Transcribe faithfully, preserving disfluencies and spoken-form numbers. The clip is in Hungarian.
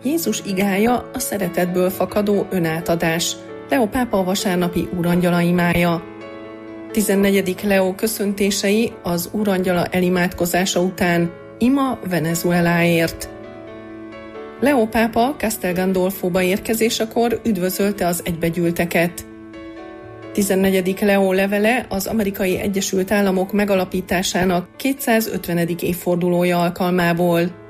Jézus igája a szeretetből fakadó önátadás. Leó pápa a vasárnapi úrangyala imája. tizennegyedik Leó köszöntései az úrangyala elimádkozása után. Ima Venezueláért. Leó pápa Castel Gandolfóba érkezésekor üdvözölte az egybegyűlteket. tizennegyedik Leó levele az Amerikai Egyesült Államok megalapításának kétszázötvenedik évfordulója alkalmából.